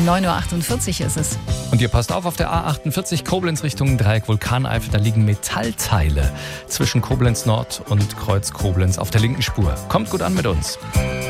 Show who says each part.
Speaker 1: 9.48 Uhr ist es.
Speaker 2: Und ihr passt auf der A48 Koblenz Richtung Dreieck Vulkaneifel. Da liegen Metallteile zwischen Koblenz Nord und Kreuz Koblenz auf der linken Spur. Kommt gut an mit uns.